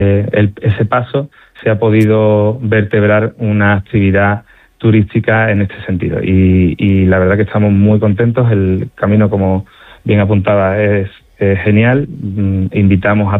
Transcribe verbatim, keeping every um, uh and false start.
el, ese paso se ha podido vertebrar una actividad turística en este sentido. Y, y la verdad que estamos muy contentos. El camino, como bien apuntaba, es, es genial. Invitamos a